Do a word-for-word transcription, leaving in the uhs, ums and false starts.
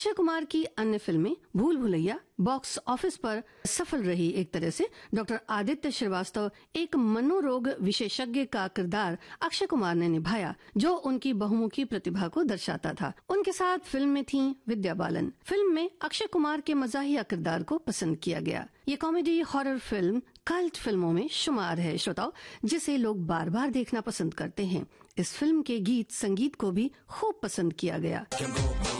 अक्षय कुमार की अन्य फिल्में भूल भुलैया बॉक्स ऑफिस पर सफल रही। एक तरह से डॉक्टर आदित्य श्रीवास्तव एक मनोरोग विशेषज्ञ का किरदार अक्षय कुमार ने निभाया, जो उनकी बहुमुखी प्रतिभा को दर्शाता था। उनके साथ फिल्म में थीं विद्या बालन। फिल्म में अक्षय कुमार के मजाहिया किरदार को पसंद किया गया। ये कॉमेडी हॉरर फिल्म कल्ट फिल्मों में शुमार है श्रोताओ, जिसे लोग बार बार देखना पसंद करते हैं। इस फिल्म के गीत संगीत को भी खूब पसंद किया गया।